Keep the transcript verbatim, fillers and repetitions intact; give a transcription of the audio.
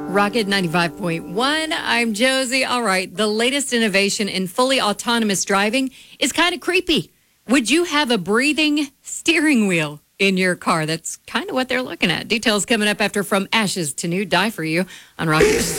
Rocket ninety-five point one. I'm Josie. All right. The latest innovation in fully autonomous driving is kind of creepy. Would you have a breathing steering wheel in your car? That's kind of what they're looking at. Details coming up after From Ashes to New, Die For You on Rocket.